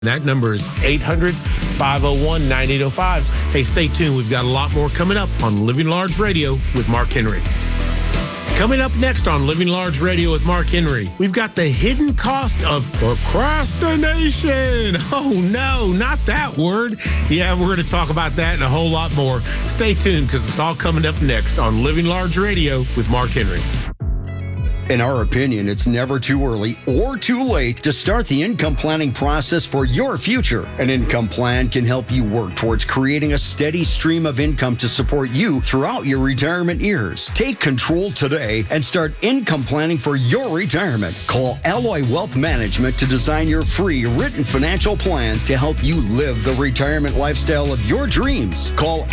That number is 800-501-9805. Hey, stay tuned. We've got a lot more coming up on Living Large Radio with Mark Henry. Coming up next on Living Large Radio with Mark Henry, we've got the hidden cost of procrastination. Oh, no, not that word. Yeah, we're going to talk about that and a whole lot more. Stay tuned because it's all coming up next on Living Large Radio with Mark Henry. In our opinion, it's never too early or too late to start the income planning process for your future. An income plan can help you work towards creating a steady stream of income to support you throughout your retirement years. Take control today and start income planning for your retirement. Call Alloy Wealth Management to design your free written financial plan to help you live the retirement lifestyle of your dreams. Call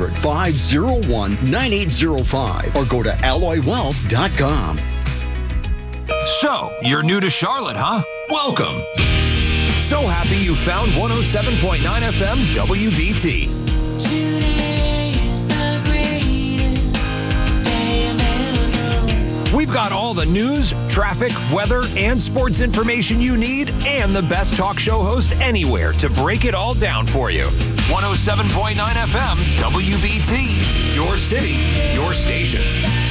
800-501-9805 or go to alloywealth.com. So, you're new to Charlotte, huh? Welcome. So happy you found 107.9 FM WBT. Today is the greatest day I've ever known. We've got all the news, traffic, weather, and sports information you need, and the best talk show host anywhere to break it all down for you. 107.9 FM WBT. Your city, your station.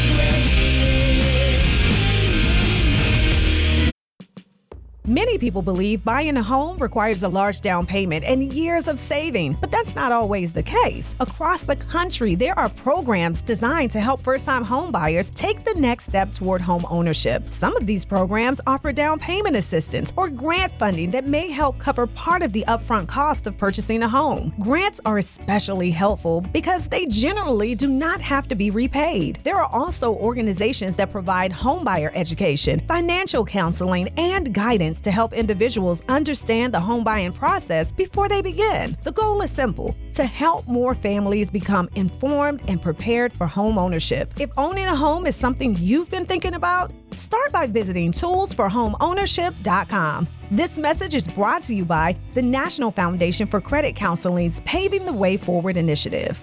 Many people believe buying a home requires a large down payment and years of saving, but that's not always the case. Across the country, there are programs designed to help first-time home buyers take the next step toward home ownership. Some of these programs offer down payment assistance or grant funding that may help cover part of the upfront cost of purchasing a home. Grants are especially helpful because they generally do not have to be repaid. There are also organizations that provide homebuyer education, financial counseling, and guidance to help individuals understand the home buying process before they begin. The goal is simple: to help more families become informed and prepared for home ownership. If owning a home is something you've been thinking about, start by visiting toolsforhomeownership.com. This message is brought to you by the National Foundation for Credit Counseling's Paving the Way Forward initiative.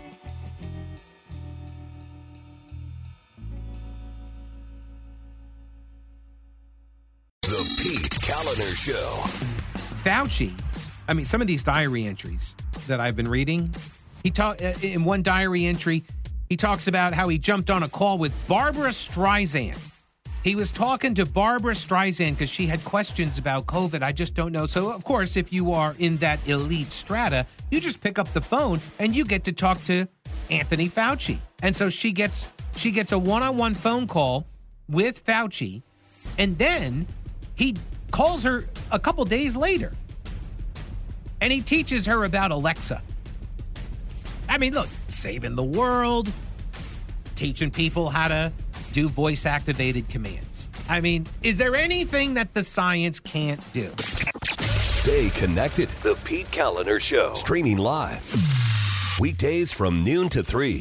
The Pete Kaliner Show. Fauci, some of these diary entries that I've been reading, in one diary entry, he talks about how he jumped on a call with Barbara Streisand. He was talking to Barbara Streisand because she had questions about COVID. I just don't know. So, of course, if you are in that elite strata, you just pick up the phone and you get to talk to Anthony Fauci. And so she gets a one-on-one phone call with Fauci, and then he calls her a couple days later, and he teaches her about Alexa. Look, saving the world, teaching people how to do voice-activated commands. Is there anything that the science can't do? Stay connected. The Pete Kaliner Show. Streaming live. Weekdays from noon to 3.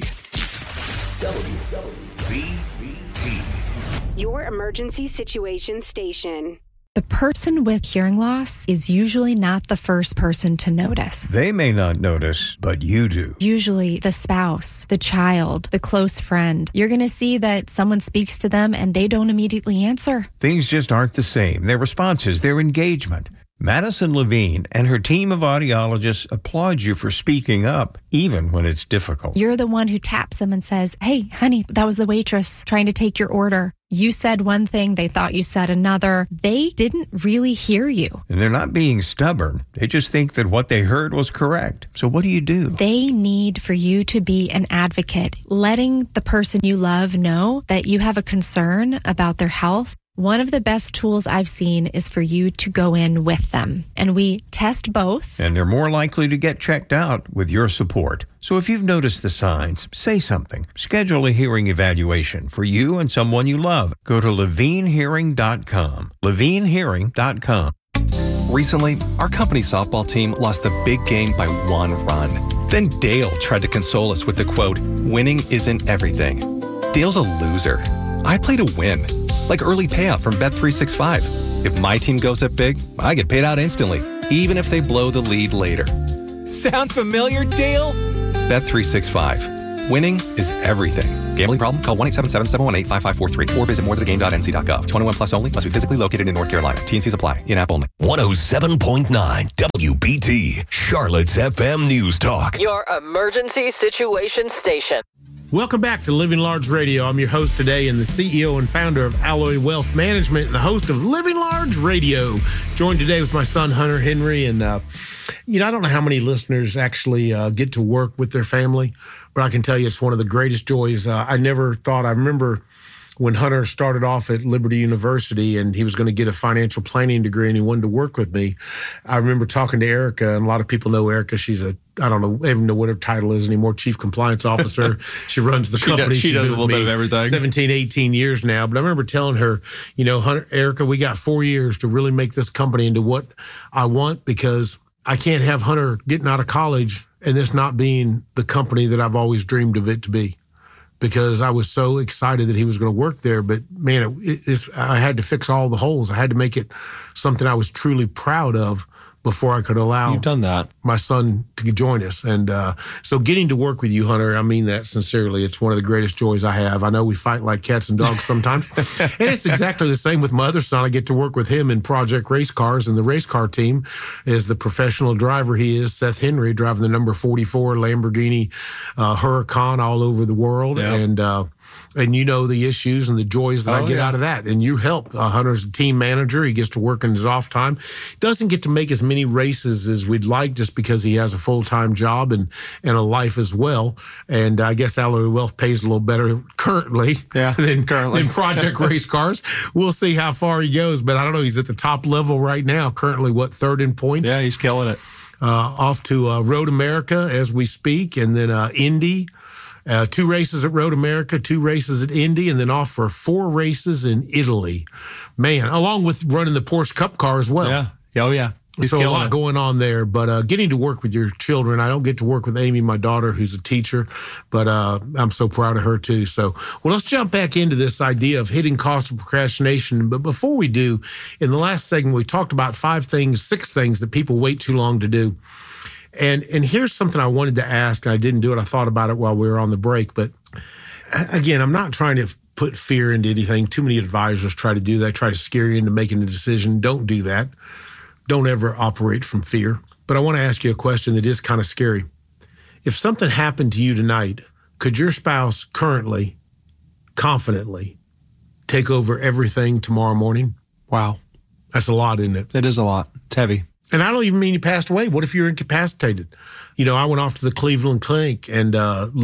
WBT. Your emergency situation station. The person with hearing loss is usually not the first person to notice. They may not notice, but you do. Usually the spouse, the child, the close friend. You're going to see that someone speaks to them and they don't immediately answer. Things just aren't the same. Their responses, their engagement. Madison Levine and her team of audiologists applaud you for speaking up, even when it's difficult. You're the one who taps them and says, "Hey, honey, that was the waitress trying to take your order. You said one thing, they thought you said another. They didn't really hear you." And they're not being stubborn. They just think that what they heard was correct. So what do? They need for you to be an advocate, letting the person you love know that you have a concern about their health. One of the best tools I've seen is for you to go in with them. And we test both. And they're more likely to get checked out with your support. So if you've noticed the signs, say something. Schedule a hearing evaluation for you and someone you love. Go to levinehearing.com. levinehearing.com. Recently, our company softball team lost the big game by 1 run. Then Dale tried to console us with the quote, "Winning isn't everything." Dale's a loser. I play to win. Like early payout from Bet365. If my team goes up big, I get paid out instantly, even if they blow the lead later. Sound familiar, Dale? Bet365. Winning is everything. Gambling problem? Call 1-877-718-5543 or visit morethanagame.nc.gov. 21 plus only. Must be physically located in North Carolina. T&Cs apply. In-app only. 107.9 WBT, Charlotte's FM News Talk. Your emergency situation station. Welcome back to Living Large Radio. I'm your host today and the CEO and founder of Alloy Wealth Management and the host of Living Large Radio. Joined today with my son, Hunter Henry. And, I don't know how many listeners actually get to work with their family, but I can tell you it's one of the greatest joys. I remember when Hunter started off at Liberty University and he was going to get a financial planning degree and he wanted to work with me. I remember talking to Erica, and a lot of people know Erica. She's I don't even know what her title is anymore, Chief Compliance Officer. She runs the company. She does a little bit of everything. 17, 18 years now. But I remember telling her, Hunter, Erica, we got 4 years to really make this company into what I want, because I can't have Hunter getting out of college and this not being the company that I've always dreamed of it to be. Because I was so excited that he was going to work there. But, man, I had to fix all the holes. I had to make it something I was truly proud of before I could allow You've done that. My son to join us. And so getting to work with you, Hunter, I mean that sincerely. It's one of the greatest joys I have. I know we fight like cats and dogs sometimes. And it's exactly the same with my other son. I get to work with him in Project Race Cars, and the race car team is the professional driver he is, Seth Henry, driving the number 44 Lamborghini Huracan all over the world. Yeah. And you know the issues and the joys that I get out of that. And you help. Hunter's a team manager. He gets to work in his off time. Doesn't get to make as many races as we'd like just because he has a full-time job and a life as well. And I guess Alloy Wealth pays a little better currently than Project Race Cars. We'll see how far he goes. But I don't know. He's at the top level right now. Currently, third in points? Yeah, he's killing it. Off to Road America as we speak, and then Indy. 2 races at Road America, 2 races at Indy, and then off for 4 races in Italy. Man, along with running the Porsche Cup car as well. Yeah. Oh, yeah. So a lot going on there. But getting to work with your children, I don't get to work with Amy, my daughter, who's a teacher, but I'm so proud of her too. So, well, let's jump back into this idea of hidden cost of procrastination. But before we do, in the last segment, we talked about 6 things that people wait too long to do. And here's something I wanted to ask, and I didn't do it. I thought about it while we were on the break. But again, I'm not trying to put fear into anything. Too many advisors try to do that, try to scare you into making a decision. Don't do that. Don't ever operate from fear. But I want to ask you a question that is kind of scary. If something happened to you tonight, could your spouse currently, confidently, take over everything tomorrow morning? Wow. That's a lot, isn't it? It is a lot. It's heavy. And I don't even mean you passed away. What if you're incapacitated? I went off to the Cleveland Clinic and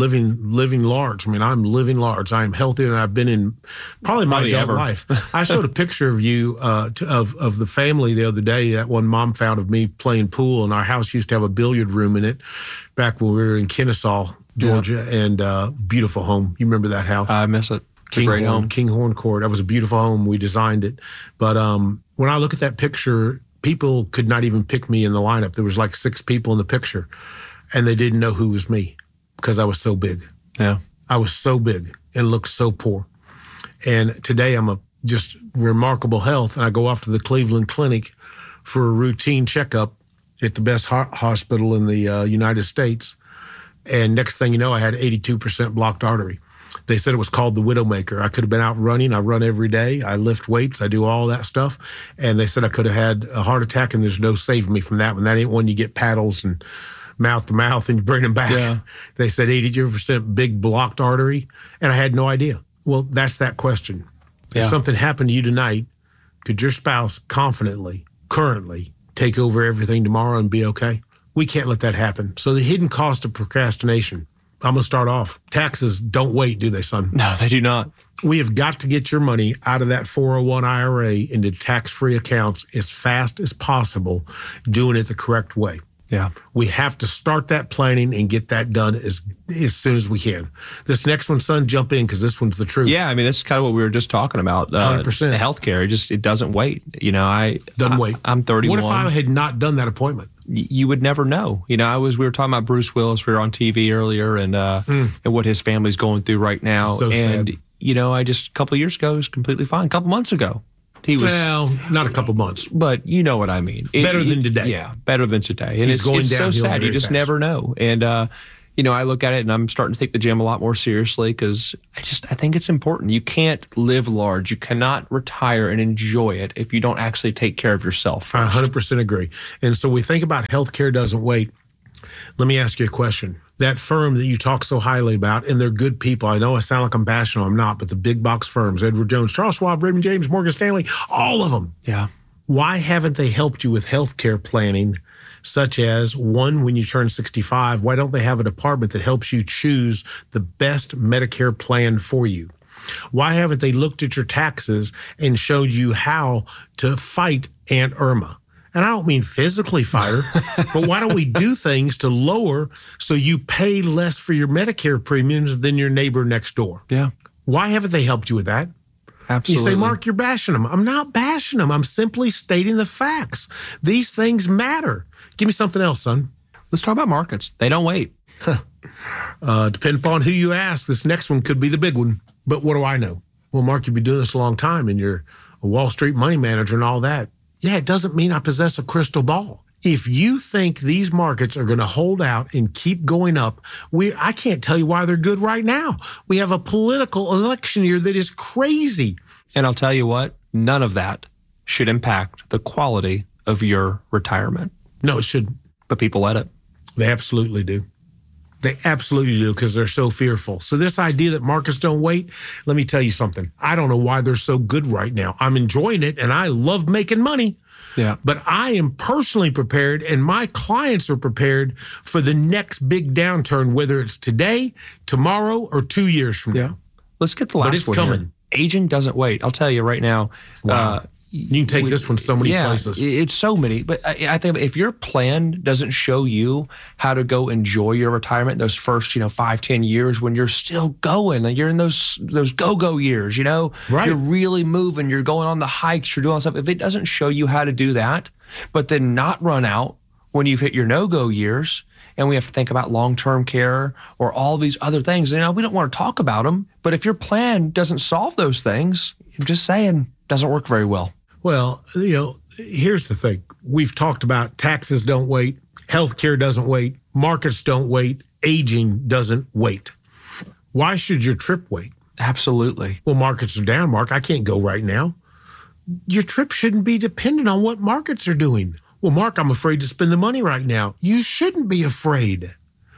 living large. I mean, I'm living large. I am healthier than I've been in probably my adult life. I showed a picture of you of the family the other day. That one mom found of me playing pool, and our house used to have a billiard room in it back when we were in Kennesaw, Georgia, and beautiful home. You remember that house? I miss it. Kinghorn Court. That was a beautiful home. We designed it. But when I look at that picture, people could not even pick me in the lineup. There was like 6 people in the picture, and they didn't know who was me because I was so big. Yeah. I was so big and looked so poor. And today I'm just remarkable health, and I go off to the Cleveland Clinic for a routine checkup at the best hospital in the United States. And next thing you know, I had 82% blocked artery. They said it was called the Widowmaker. I could have been out running. I run every day. I lift weights. I do all that stuff. And they said I could have had a heart attack, and there's no saving me from that one. That ain't when you get paddles and mouth to mouth and you bring them back. Yeah. They said 82% big blocked artery, and I had no idea. Well, that's that question. If something happened to you tonight, could your spouse confidently, currently, take over everything tomorrow and be okay? We can't let that happen. So the hidden cost of procrastination. I'm going to start off. Taxes don't wait, do they, son? No, they do not. We have got to get your money out of that 401 IRA into tax-free accounts as fast as possible, doing it the correct way. Yeah. We have to start that planning and get that done as soon as we can. This next one, son, jump in, because this one's the truth. Yeah, I mean, this is kind of what we were just talking about. 100%. Healthcare, it doesn't wait. Doesn't wait. I'm 31. What if I had not done that appointment? You would never know. We were talking about Bruce Willis. We were on TV earlier, and what his family's going through right now. So sad. I just a couple of years ago was completely fine. A couple months ago, he was not a couple months, but you know what I mean. Better than today. Yeah, better than today. And it's so sad. You just never know. And I look at it and I'm starting to take the gym a lot more seriously because I think it's important. You can't live large. You cannot retire and enjoy it if you don't actually take care of yourself first. I 100% agree. And so we think about healthcare doesn't wait. Let me ask you a question. That firm that you talk so highly about, and they're good people. I know I sound like I'm bashing them. I'm not, but the big box firms, Edward Jones, Charles Schwab, Raymond James, Morgan Stanley, all of them. Yeah. Why haven't they helped you with healthcare planning, such as one, when you turn 65, why don't they have a department that helps you choose the best Medicare plan for you? Why haven't they looked at your taxes and showed you how to fight Aunt Irma? And I don't mean physically fight her, but why don't we do things to lower so you pay less for your Medicare premiums than your neighbor next door? Yeah. Why haven't they helped you with that? Absolutely. You say, Mark, you're bashing them. I'm not bashing them. I'm simply stating the facts. These things matter. Give me something else, son. Let's talk about markets. They don't wait. Depending upon who you ask, this next one could be the big one. But what do I know? Well, Mark, you've been doing this a long time and you're a Wall Street money manager and all that. Yeah, it doesn't mean I possess a crystal ball. If you think these markets are going to hold out and keep going up, I can't tell you why they're good right now. We have a political election year that is crazy. And I'll tell you what, none of that should impact the quality of your retirement. No, it shouldn't. But people let it. They absolutely do. They absolutely do because they're so fearful. So this idea that markets don't wait, let me tell you something. I don't know why they're so good right now. I'm enjoying it and I love making money. Yeah. But I am personally prepared and my clients are prepared for the next big downturn, whether it's today, tomorrow, or 2 years from now. Let's get the last one. But it's coming. Here. Aging doesn't wait. I'll tell you right now. Wow. You can take this one so many places. It's so many. But I think if your plan doesn't show you how to go enjoy your retirement, those first, 5-10 years when you're still going, and you're in those go-go years, right. You're really moving, you're going on the hikes, you're doing stuff. If it doesn't show you how to do that, but then not run out when you've hit your no-go years, and we have to think about long-term care or all these other things, we don't want to talk about them. But if your plan doesn't solve those things, I'm just saying, doesn't work very well. Well, here's the thing. We've talked about taxes don't wait, healthcare doesn't wait, markets don't wait, aging doesn't wait. Why should your trip wait? Absolutely. Well, markets are down, Mark. I can't go right now. Your trip shouldn't be dependent on what markets are doing. Well, Mark, I'm afraid to spend the money right now. You shouldn't be afraid.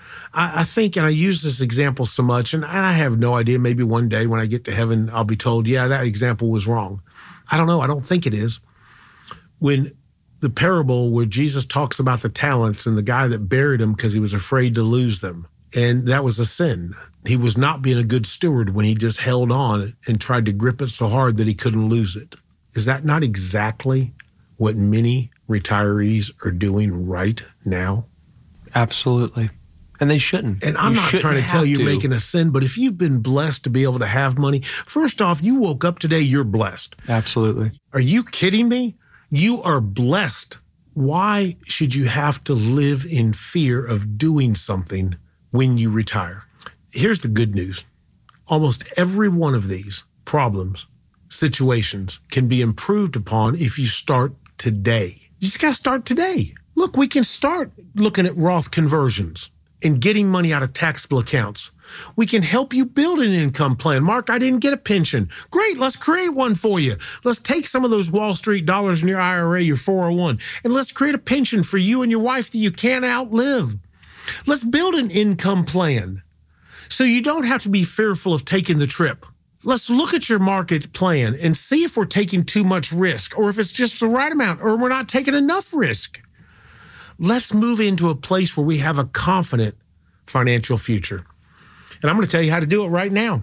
I think, and I use this example so much, and I have no idea, maybe one day when I get to heaven, I'll be told, yeah, that example was wrong. I don't know. I don't think it is. When the parable where Jesus talks about the talents and the guy that buried them because he was afraid to lose them, and that was a sin. He was not being a good steward when he just held on and tried to grip it so hard that he couldn't lose it. Is that not exactly what many retirees are doing right now? Absolutely. And they shouldn't. And I'm not trying to tell you you're making a sin, but if you've been blessed to be able to have money, first off, you woke up today, you're blessed. Absolutely. Are you kidding me? You are blessed. Why should you have to live in fear of doing something when you retire? Here's the good news. Almost every one of these problems, situations can be improved upon if you start today. You just got to start today. Look, we can start looking at Roth conversions and getting money out of taxable accounts. We can help you build an income plan. Mark, I didn't get a pension. Great, let's create one for you. Let's take some of those Wall Street dollars in your IRA, your 401, and let's create a pension for you and your wife that you can't outlive. Let's build an income plan so you don't have to be fearful of taking the trip. Let's look at your market plan and see if we're taking too much risk or if it's just the right amount or we're not taking enough risk. Let's move into a place where we have a confident financial future. And I'm going to tell you how to do it right now.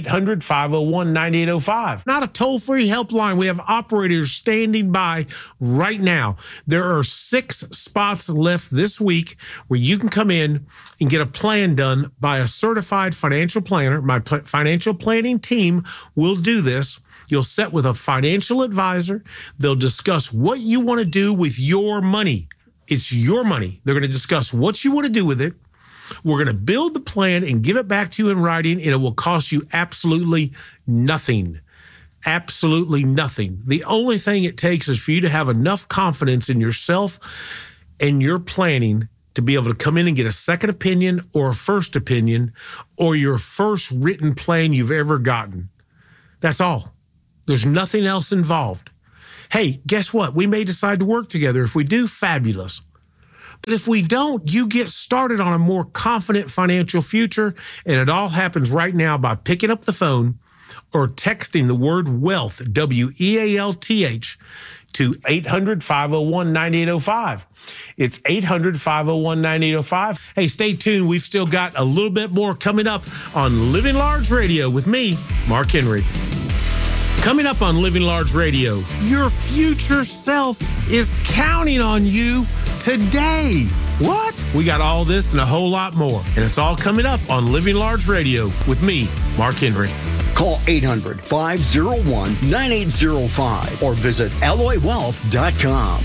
800-501-9805. Not a toll-free helpline. We have operators standing by right now. There are 6 spots left this week where you can come in and get a plan done by a certified financial planner. My financial planning team will do this. You'll sit with a financial advisor. They'll discuss what you want to do with your money. It's your money. They're going to discuss what you want to do with it. We're going to build the plan and give it back to you in writing, and it will cost you absolutely nothing. Absolutely nothing. The only thing it takes is for you to have enough confidence in yourself and your planning to be able to come in and get a second opinion or a first opinion or your first written plan you've ever gotten. That's all. There's nothing else involved. Hey, guess what? We may decide to work together. If we do, fabulous. But if we don't, you get started on a more confident financial future, and it all happens right now by picking up the phone or texting the word wealth, WEALTH, to 800-501-9805. It's 800-501-9805. Hey, stay tuned. We've still got a little bit more coming up on Living Large Radio with me, Mark Henry. Coming up on Living Large Radio, your future self is counting on you today. What? We got all this and a whole lot more. And it's all coming up on Living Large Radio with me, Mark Henry. Call 800-501-9805 or visit alloywealth.com.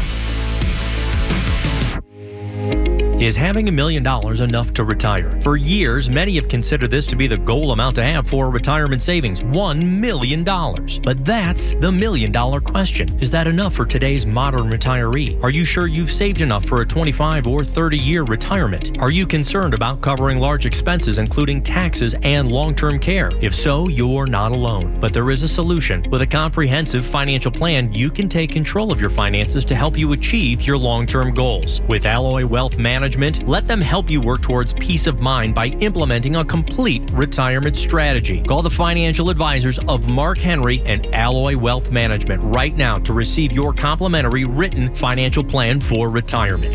Is having $1 million enough to retire? For years, many have considered this to be the goal amount to have for retirement savings, $1 million. But that's the $1 million question. Is that enough for today's modern retiree? Are you sure you've saved enough for a 25 or 30-year retirement? Are you concerned about covering large expenses, including taxes and long-term care? If so, you're not alone. But there is a solution. With a comprehensive financial plan, you can take control of your finances to help you achieve your long-term goals. With Alloy Wealth Management, let them help you work towards peace of mind by implementing a complete retirement strategy. Call the financial advisors of Mark Henry and Alloy Wealth Management right now to receive your complimentary written financial plan for retirement.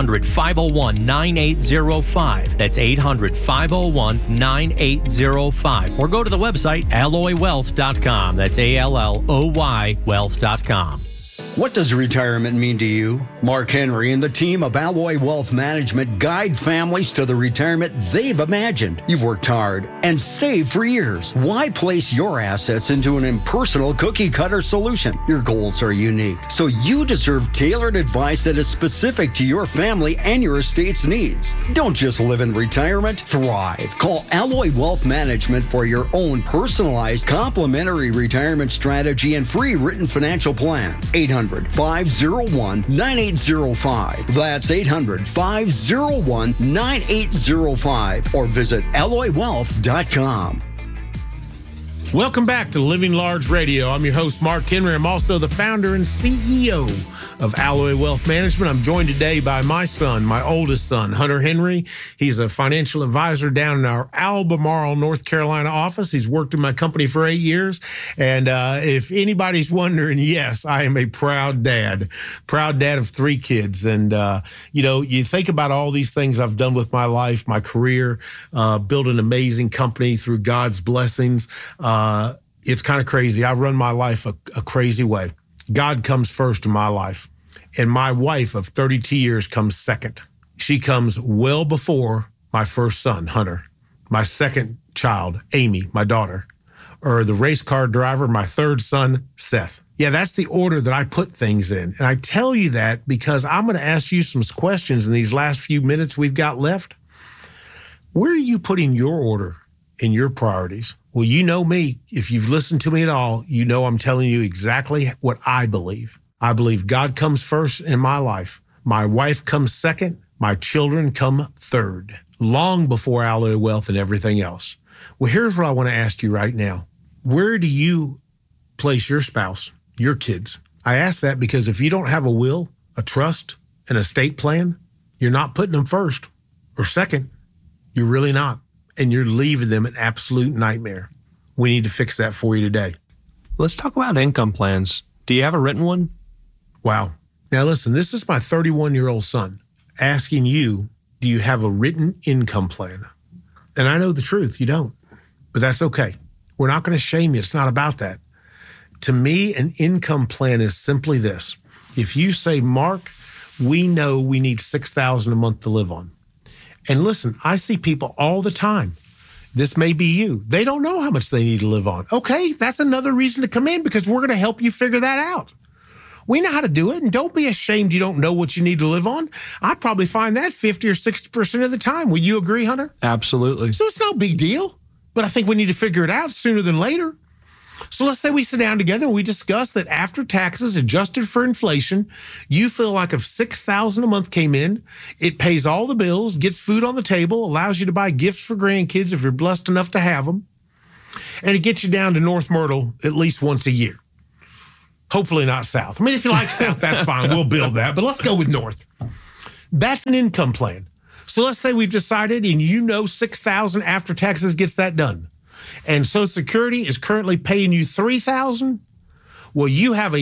800-501-9805. That's 800-501-9805. Or go to the website alloywealth.com. That's ALLOY wealth.com. What does retirement mean to you? Mark Henry and the team of Alloy Wealth Management guide families to the retirement they've imagined. You've worked hard and saved for years. Why place your assets into an impersonal cookie-cutter solution? Your goals are unique, so you deserve tailored advice that is specific to your family and your estate's needs. Don't just live in retirement, thrive. Call Alloy Wealth Management for your own personalized complimentary retirement strategy and free written financial plan. 800-501-9805. That's 800-501-9805 or visit alloywealth.com. Welcome back to Living Large Radio. I'm your host, Mark Henry. I'm also the founder and CEO of Alloy Wealth Management. I'm joined today by my son, my oldest son, Hunter Henry. He's a financial advisor down in our Albemarle, North Carolina office. He's worked in my company for 8 years. And if anybody's wondering, yes, I am a proud dad of 3 kids. And, you think about all these things I've done with my life, my career, built an amazing company through God's blessings. It's kind of crazy. I run my life a crazy way. God comes first in my life, and my wife of 32 years comes second. She comes well before my first son, Hunter, my second child, Amy, my daughter, or the race car driver, my third son, Seth. Yeah, that's the order that I put things in. And I tell you that because I'm going to ask you some questions in these last few minutes we've got left. Where are you putting your order in your priorities? Well, you know me. If you've listened to me at all, you know I'm telling you exactly what I believe. I believe God comes first in my life. My wife comes second. My children come third, long before Alloy Wealth and everything else. Well, here's what I want to ask you right now. Where do you place your spouse, your kids? I ask that because if you don't have a will, a trust, an estate plan, you're not putting them first or second. You're really not. And you're leaving them an absolute nightmare. We need to fix that for you today. Let's talk about income plans. Do you have a written one? Wow. Now listen, this is my 31-year-old son asking you, do you have a written income plan? And I know the truth, you don't. But that's okay. We're not going to shame you. It's not about that. To me, an income plan is simply this. If you say, Mark, we know we need $6,000 a month to live on. And listen, I see people all the time. This may be you. They don't know how much they need to live on. Okay, that's another reason to come in because we're going to help you figure that out. We know how to do it, and don't be ashamed you don't know what you need to live on. I probably find that 50 or 60% of the time. Would you agree, Hunter? Absolutely. So it's no big deal, but I think we need to figure it out sooner than later. So let's say we sit down together and we discuss that after taxes adjusted for inflation, you feel like if $6,000 a month came in, it pays all the bills, gets food on the table, allows you to buy gifts for grandkids if you're blessed enough to have them, and it gets you down to North Myrtle at least once a year. Hopefully not South. I mean, if you like South, that's fine. We'll build that, but let's go with North. That's an income plan. So let's say we've decided and you know $6,000 after taxes gets that done. And Social Security is currently paying you $3,000. Well, you have a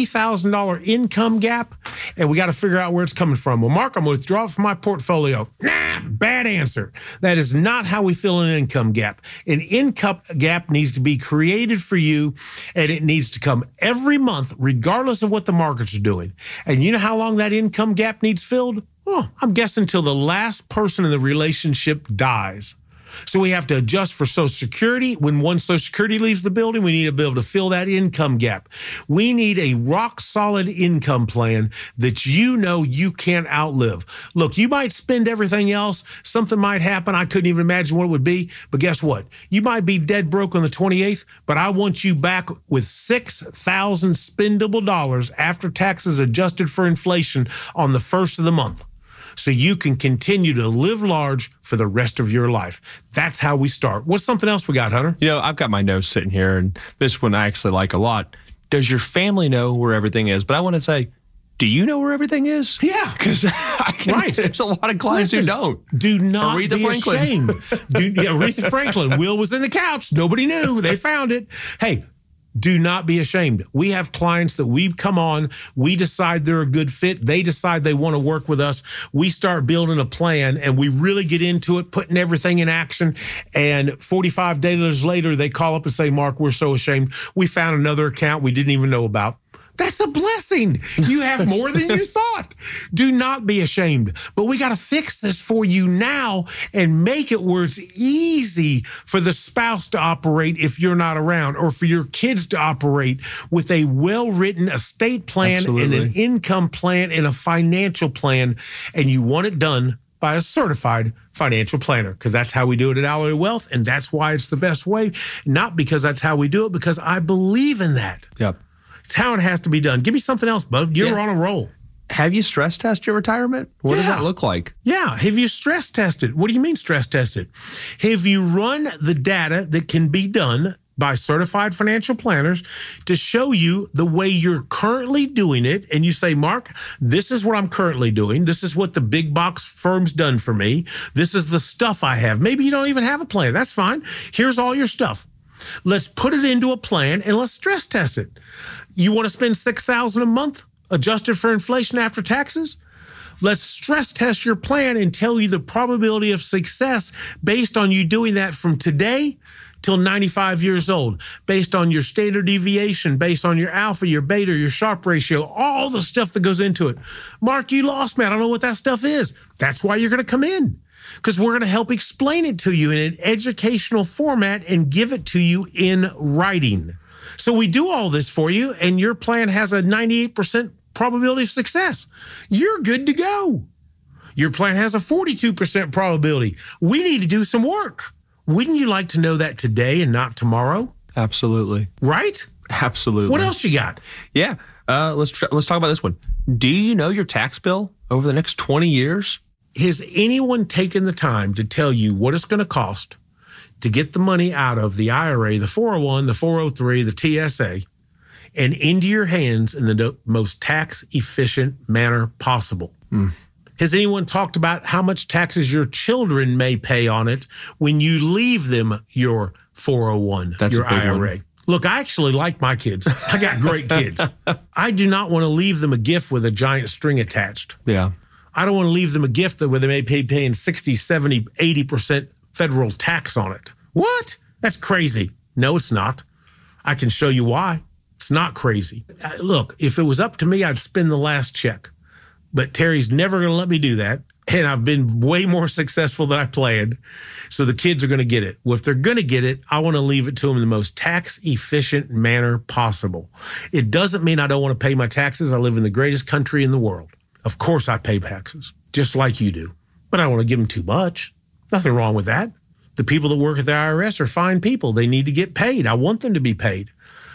$3,000 income gap, and we got to figure out where it's coming from. Well, Mark, I'm going to withdraw it from my portfolio. Nah, bad answer. That is not how we fill an income gap. An income gap needs to be created for you, and it needs to come every month, regardless of what the markets are doing. And you know how long that income gap needs filled? Well, I'm guessing until the last person in the relationship dies. So we have to adjust for Social Security. When one Social Security leaves the building, we need to be able to fill that income gap. We need a rock-solid income plan that you know you can't outlive. Look, you might spend everything else. Something might happen. I couldn't even imagine what it would be. But guess what? You might be dead broke on the 28th, but I want you back with $6,000 spendable dollars after taxes adjusted for inflation on the first of the month, so you can continue to live large for the rest of your life. That's how we start. What's something else we got, Hunter? You know, I've got my notes sitting here, and this one I actually like a lot. Does your family know where everything is? But I want to say, do you know where everything is? Yeah. Because there's a lot of clients who don't. Do not Aretha be Franklin. ashamed. Aretha Franklin. Will was in the couch. Nobody knew. They found it. Hey, do not be ashamed. We have clients that we come on, we decide they're a good fit, they decide they want to work with us, we start building a plan, and we really get into it, putting everything in action, and 45 days later, they call up and say, Mark, we're so ashamed. We found another account we didn't even know about. That's a blessing. You have more than you thought. Do not be ashamed. But we got to fix this for you now and make it where it's easy for the spouse to operate if you're not around, or for your kids to operate with a well-written estate plan and an income plan and a financial plan. And you want it done by a certified financial planner, because that's how we do it at Alloy Wealth. And that's why it's the best way. Not because that's how we do it, because I believe in that. Yep. It's how it has to be done. Give me something else, bud. You're on a roll. Have you stress tested your retirement? What does that look like? Yeah. Have you stress tested? What do you mean stress tested? Have you run the data that can be done by certified financial planners to show you the way you're currently doing it? And you say, Mark, this is what I'm currently doing. This is what the big box firm's done for me. This is the stuff I have. Maybe you don't even have a plan. That's fine. Here's all your stuff. Let's put it into a plan and let's stress test it. You want to spend $6,000 a month adjusted for inflation after taxes? Let's stress test your plan and tell you the probability of success based on you doing that from today till 95 years old, based on your standard deviation, based on your alpha, your beta, your Sharpe ratio, all the stuff that goes into it. Mark, you lost me. I don't know what that stuff is. That's why you're going to come in, because we're going to help explain it to you in an educational format and give it to you in writing. So we do all this for you, and your plan has a 98% probability of success. You're good to go. Your plan has a 42% probability. We need to do some work. Wouldn't you like to know that today and not tomorrow? Absolutely. Right? Absolutely. What else you got? Yeah. Let's talk about this one. Do you know your tax bill over the next 20 years? Has anyone taken the time to tell you what it's going to cost to get the money out of the IRA, the 401, the 403, the TSA, and into your hands in the most tax-efficient manner possible? Has anyone talked about how much taxes your children may pay on it when you leave them your 401, your IRA? Look, I actually like my kids. I got great kids. I do not want to leave them a gift with a giant string attached. Yeah. I don't want to leave them a gift where they may be paying 60, 70, 80% federal tax on it. What? That's crazy. No, it's not. I can show you why. It's not crazy. Look, if it was up to me, I'd spend the last check. But Terry's never going to let me do that. And I've been way more successful than I planned. So the kids are going to get it. Well, if they're going to get it, I want to leave it to them in the most tax-efficient manner possible. It doesn't mean I don't want to pay my taxes. I live in the greatest country in the world. Of course I pay taxes, just like you do. But I don't want to give them too much. Nothing wrong with that. The people that work at the IRS are fine people. They need to get paid. I want them to be paid.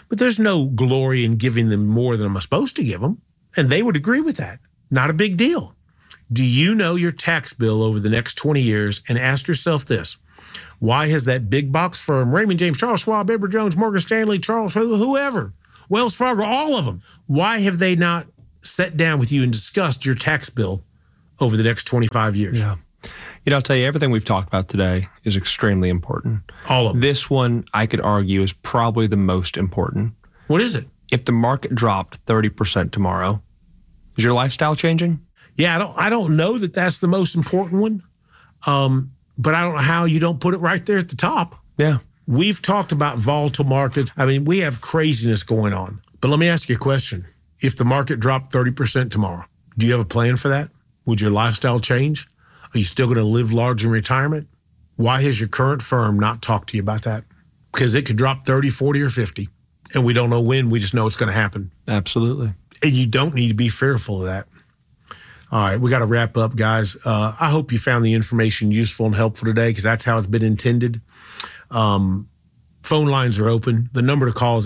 But there's no glory in giving them more than I'm supposed to give them. And they would agree with that. Not a big deal. Do you know your tax bill over the next 20 years? And ask yourself this. Why has that big box firm, Raymond James, Charles Schwab, Edward Jones, Morgan Stanley, Charles, whoever, Wells Fargo, all of them, why have they not sat down with you and discussed your tax bill over the next 25 years? Yeah. I'll tell you, everything we've talked about today is extremely important. All of them. This one, I could argue, is probably the most important. What is it? If the market dropped 30% tomorrow, is your lifestyle changing? Yeah, I don't know that that's the most important one, but I don't know how you don't put it right there at the top. Yeah. We've talked about volatile markets. I mean, we have craziness going on. But let me ask you a question. If the market dropped 30% tomorrow, do you have a plan for that? Would your lifestyle change? Are you still going to live large in retirement? Why has your current firm not talked to you about that? Because it could drop 30, 40, or 50. And we don't know when. We just know it's going to happen. Absolutely. And you don't need to be fearful of that. All right, we got to wrap up, guys. I hope you found the information useful and helpful today, because that's how it's been intended. Phone lines are open. The number to call is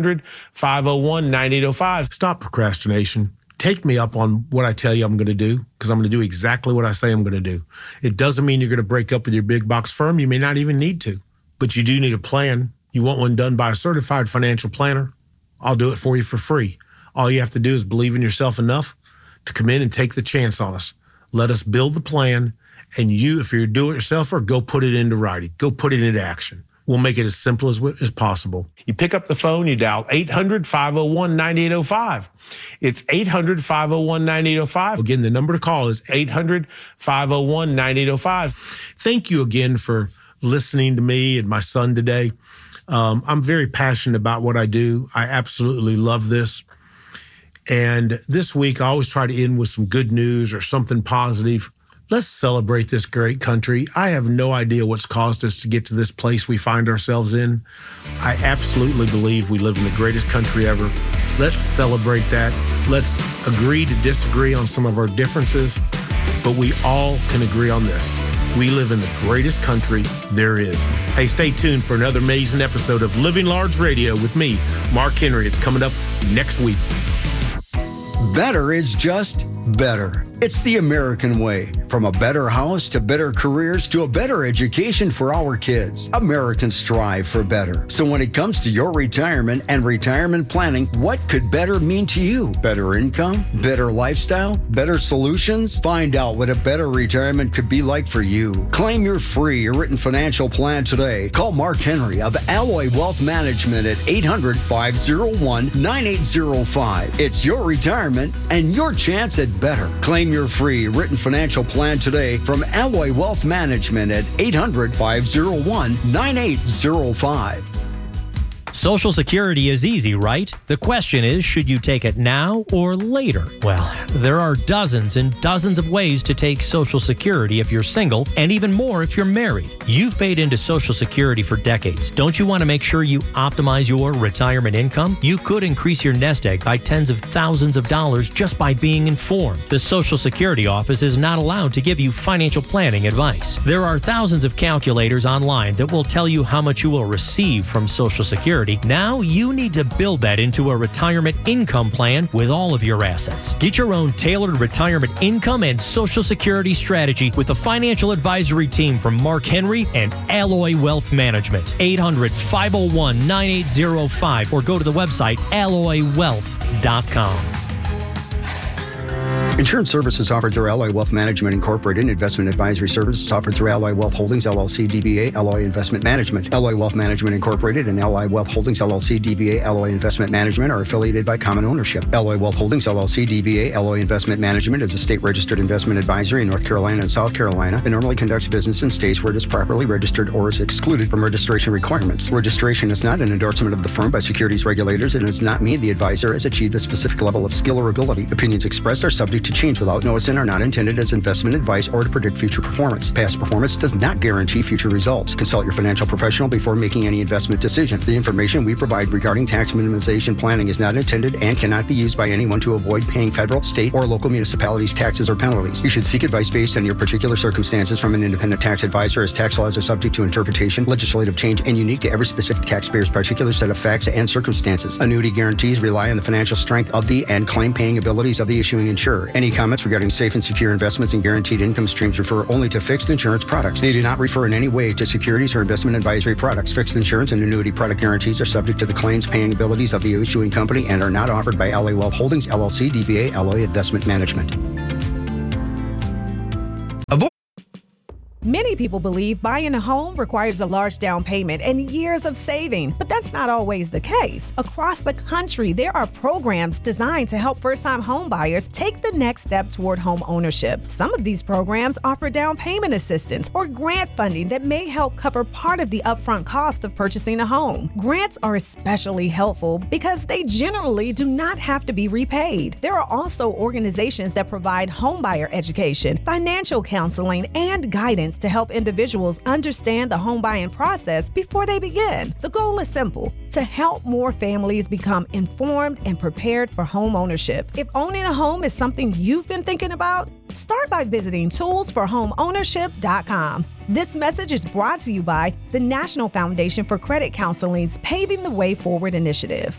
800-501-9805. Stop procrastination. Take me up on what I tell you I'm going to do, because I'm going to do exactly what I say I'm going to do. It doesn't mean you're going to break up with your big box firm. You may not even need to, but you do need a plan. You want one done by a certified financial planner? I'll do it for you for free. All you have to do is believe in yourself enough to come in and take the chance on us. Let us build the plan, and you, if you're a do-it-yourselfer, go put it into writing. Go put it into action. We'll make it as simple as possible. You pick up the phone, you dial 800-501-9805. It's 800-501-9805. Again, the number to call is 800-501-9805. Thank you again for listening to me and my son today. I'm very passionate about what I do. I absolutely love this. And this week, I always try to end with some good news or something positive. Let's celebrate this great country. I have no idea what's caused us to get to this place we find ourselves in. I absolutely believe we live in the greatest country ever. Let's celebrate that. Let's agree to disagree on some of our differences, but we all can agree on this. We live in the greatest country there is. Hey, stay tuned for another amazing episode of Living Large Radio with me, Mark Henry. It's coming up next week. Better is just better. It's the American way. From a better house to better careers to a better education for our kids. Americans strive for better. So when it comes to your retirement and retirement planning, what could better mean to you? Better income? Better lifestyle? Better solutions? Find out what a better retirement could be like for you. Claim your free written financial plan today. Call Mark Henry of Alloy Wealth Management at 800-501-9805. It's your retirement and your chance at better. Claim your free written financial plan today from Alloy Wealth Management at 800-501-9805. Social Security is easy, right? The question is, should you take it now or later? Well, there are dozens and dozens of ways to take Social Security if you're single, and even more if you're married. You've paid into Social Security for decades. Don't you want to make sure you optimize your retirement income? You could increase your nest egg by tens of thousands of dollars just by being informed. The Social Security office is not allowed to give you financial planning advice. There are thousands of calculators online that will tell you how much you will receive from Social Security. Now you need to build that into a retirement income plan with all of your assets. Get your own tailored retirement income and Social Security strategy with the financial advisory team from Mark Henry and Alloy Wealth Management. 800-501-9805 or go to the website alloywealth.com. Insurance services offered through Alloy Wealth Management Incorporated. Investment advisory services offered through Alloy Wealth Holdings, LLC, DBA, Alloy Investment Management. Alloy Wealth Management Incorporated and Alloy Wealth Holdings, LLC, DBA, Alloy Investment Management are affiliated by common ownership. Alloy Wealth Holdings, LLC, DBA, Alloy Investment Management is a state-registered investment advisory in North Carolina and South Carolina and normally conducts business in states where it is properly registered or is excluded from registration requirements. Registration is not an endorsement of the firm by securities regulators and does not mean the advisor has achieved a specific level of skill or ability. Opinions expressed are subject subject to change without notice and are not intended as investment advice or to predict future performance. Past performance does not guarantee future results. Consult your financial professional before making any investment decision. The information we provide regarding tax minimization planning is not intended and cannot be used by anyone to avoid paying federal, state, or local municipalities taxes or penalties. You should seek advice based on your particular circumstances from an independent tax advisor, as tax laws are subject to interpretation, legislative change, and unique to every specific taxpayer's particular set of facts and circumstances. Annuity guarantees rely on the financial strength of the and claim-paying abilities of the issuing insurer. Any comments regarding safe and secure investments and guaranteed income streams refer only to fixed insurance products. They do not refer in any way to securities or investment advisory products. Fixed insurance and annuity product guarantees are subject to the claims-paying abilities of the issuing company and are not offered by LA Wealth Holdings, LLC, DBA, LA Investment Management. Many people believe buying a home requires a large down payment and years of saving, but that's not always the case. Across the country, there are programs designed to help first-time home buyers take the next step toward home ownership. Some of these programs offer down payment assistance or grant funding that may help cover part of the upfront cost of purchasing a home. Grants are especially helpful because they generally do not have to be repaid. There are also organizations that provide homebuyer education, financial counseling, and guidance to help individuals understand the home buying process before they begin. The goal is simple: to help more families become informed and prepared for home ownership. If owning a home is something you've been thinking about, start by visiting toolsforhomeownership.com. This message is brought to you by the National Foundation for Credit Counseling's Paving the Way Forward initiative.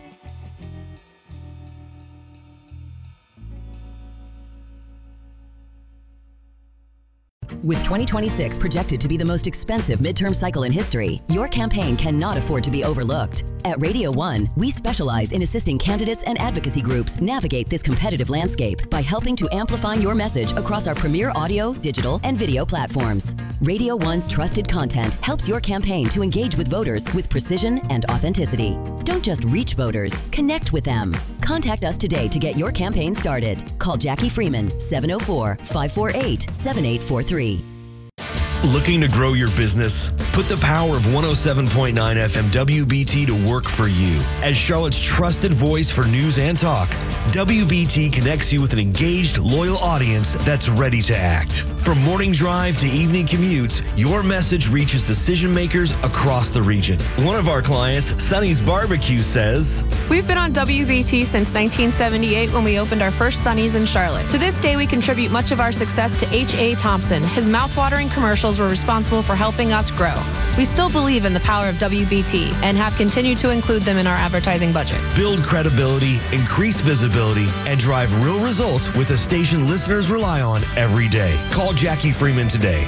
With 2026 projected to be the most expensive midterm cycle in history, your campaign cannot afford to be overlooked. At Radio 1, we specialize in assisting candidates and advocacy groups navigate this competitive landscape by helping to amplify your message across our premier audio, digital, and video platforms. Radio 1's trusted content helps your campaign to engage with voters with precision and authenticity. Don't just reach voters, connect with them. Contact us today to get your campaign started. Call Jackie Freeman, 704-548-7843. Looking to grow your business? Put the power of 107.9 FM WBT to work for you. As Charlotte's trusted voice for news and talk, WBT connects you with an engaged, loyal audience that's ready to act. From morning drive to evening commutes, your message reaches decision makers across the region. One of our clients, Sonny's Barbecue, says, "We've been on WBT since 1978 when we opened our first Sonny's in Charlotte. To this day, we contribute much of our success to H.A. Thompson. His mouthwatering commercials were responsible for helping us grow. We still believe in the power of WBT and have continued to include them in our advertising budget." Build credibility, increase visibility, and drive real results with a station listeners rely on every day. Call Jackie Freeman today,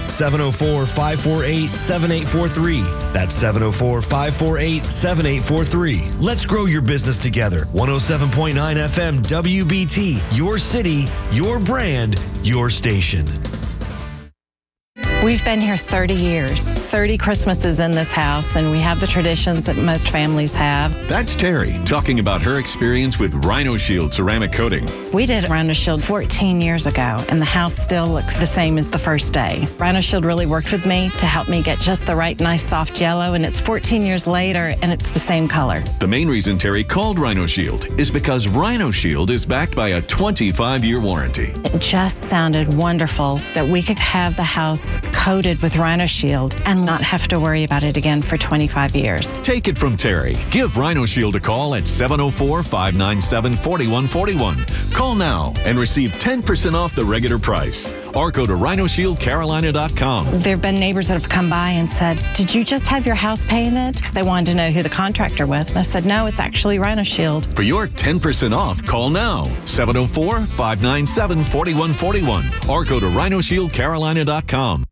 704-548-7843. That's 704-548-7843. Let's grow your business together. 107.9 FM WBT, your city, your brand, your station. We've been here 30 years, 30 Christmases in this house, and we have the traditions that most families have. That's Terry talking about her experience with Rhino Shield ceramic coating. We did Rhino Shield 14 years ago, and the house still looks the same as the first day. Rhino Shield really worked with me to help me get just the right nice soft yellow, and it's 14 years later, and it's the same color. The main reason Terry called Rhino Shield is because Rhino Shield is backed by a 25-year warranty. It just sounded wonderful that we could have the house coated with Rhino Shield and not have to worry about it again for 25 years. Take it from Terry. Give Rhino Shield a call at 704-597-4141. Call now and receive 10% off the regular price. Or go to RhinoShieldCarolina.com. There have been neighbors that have come by and said, "Did you just have your house painted?" Because they wanted to know who the contractor was. And I said, "No, it's actually Rhino Shield." For your 10% off, call now, 704-597-4141. Or go to RhinoShieldCarolina.com.